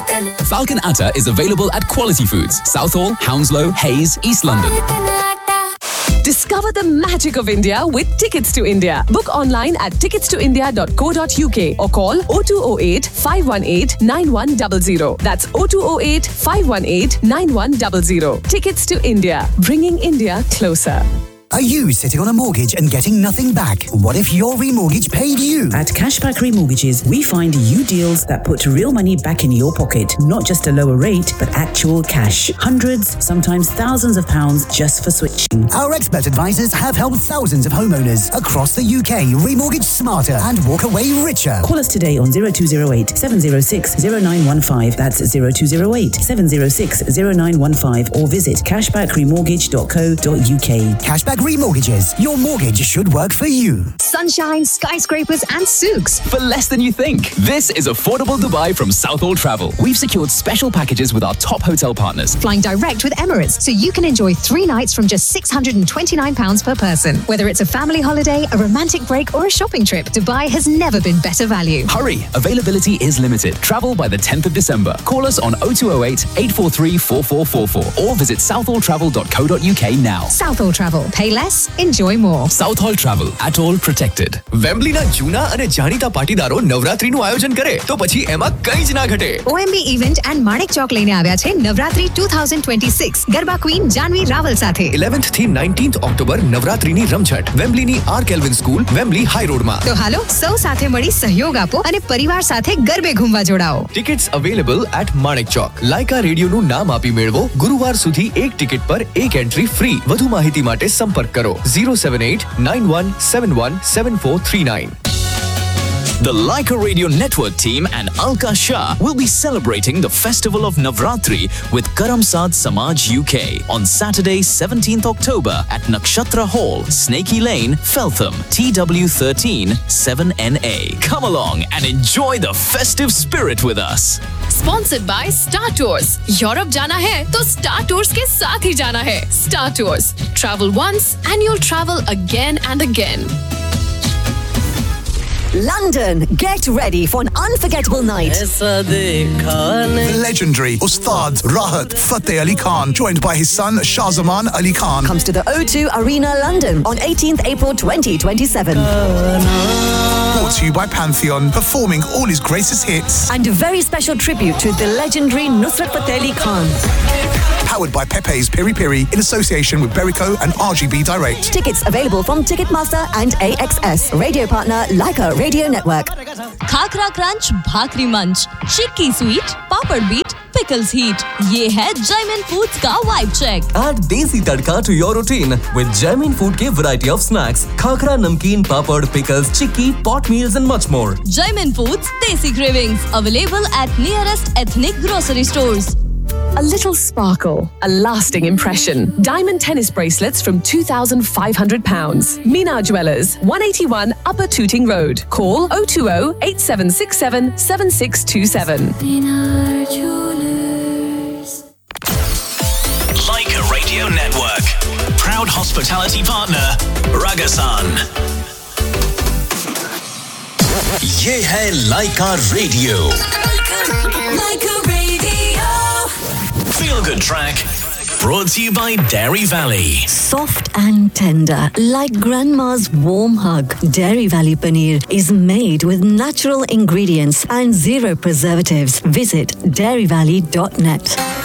Falcon Atta is available at Quality Foods, Southall, Hounslow, Hayes, East London. Discover the magic of India with Tickets to India. Book online at ticketstoindia.co.uk or call 0208 518 9100. That's 0208 518 9100. Tickets to India, bringing India closer. Are you sitting on a mortgage and getting nothing back? What if your remortgage paid you? At Cashback Remortgages, we find you deals that put real money back in your pocket. Not just a lower rate, but actual cash. Hundreds, sometimes thousands of pounds just for switching. Our expert advisors have helped thousands of homeowners across the UK remortgage smarter and walk away richer. Call us today on 0208 706 0915. That's 0208 706 0915 or visit cashbackremortgage.co.uk. Cashback Remortgages. Your mortgage should work for you. Sunshine, skyscrapers and souks. For less than you think. This is Affordable Dubai from Southall Travel. We've secured special packages with our top hotel partners. Flying direct with Emirates, so you can enjoy 3 nights from just £629 per person. Whether it's a family holiday, a romantic break or a shopping trip, Dubai has never been better value. Hurry! Availability is limited. Travel by the 10th of December. Call us on 0208 843 4444 or visit southalltravel.co.uk now. Southall Travel. Pay less, enjoy more. Southall Travel, at all protected. Wembley ના જૂના અને જાણીતા પાટીદારો નવરાત્રીનું આયોજન કરે તો પછી એમાં કંઈ જ ના ઘટે. OMB event and Manek Chowk લઈને આવ્યા છે નવરાત્રી 2026 ગરબા ક્વીન જાનવી રાવલ સાથે. 11th થી 19th ઓક્ટોબર નવરાત્રીની રમઝટ વેમ્બલીની R kelvin school Wembley high રોડમાં. તો હાલો સૌ સાથે મળી સહયોગ આપો અને પરિવાર સાથે ગરબે ઘૂમવા જોડાઓ. Tickets available at Manek Chowk. Lyka રેડિયોનું નામ આપી મેળવો. ગુરુવાર સુધી એક ટિકિટ પર એક એન્ટ્રી ફ્રી. વધુ માહિતી માટે સંપર્ક કરો 07891717439. The Leica Radio Network team and Alka Shah will be celebrating the festival of Navratri with Karamsad Samaj UK on Saturday 17th October at Nakshatra Hall, Snakey Lane, Feltham, TW13 7NA. Come along and enjoy the festive spirit with us. Sponsored by Star Tours. Europe जाना है तो Star Tours के साथ ही जाना है. Star Tours. Travel once and you'll travel again and again. London, get ready for an unforgettable night. The legendary Ustad Rahat Fateh Ali Khan, joined by his son Shahzaman Ali Khan, comes to the O2 Arena, London on 18th April 2027. Brought to you by Pantheon, performing all his greatest hits. And a very special tribute to the legendary Nusrat Fateh Ali Khan. Powered by Pepe's Piri Piri in association with Berico and RGB Direct. Tickets available from Ticketmaster and AXS. Radio partner Leica Radio Network. Khakhra crunch, भाकरी मंच, चिक्की sweet, पापड़ beat, pickles heat. ये है Jaimin Foods का vibe check. Add desi tadka to your routine with Jaimin Food के variety of snacks, khakra, namkeen, papad, pickles, chikki, pot meals and much more. Jaimin Foods Desi Cravings, available at nearest ethnic grocery stores. A little sparkle, a lasting impression. Diamond tennis bracelets from £2,500. Mina Jewellers, 181 Upper Tooting Road. Call 020 8767 7627. Leica Radio Network. Proud hospitality partner, Ragasan. ये है Leica Radio. Leica Radio. Feel Good Track. Brought to you by Dairy Valley. Soft and tender, like grandma's warm hug. Dairy Valley Paneer is made with natural ingredients and zero preservatives. Visit dairyvalley.net.